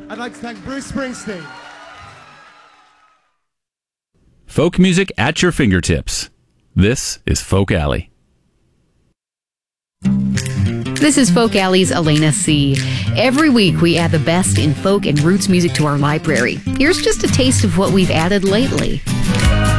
I'd like to thank Bruce Springsteen. Folk music at your fingertips. This is Folk Alley. This is Folk Alley's Elena C. Every week we add the best in folk and roots music to our library. Here's just a taste of what we've added lately.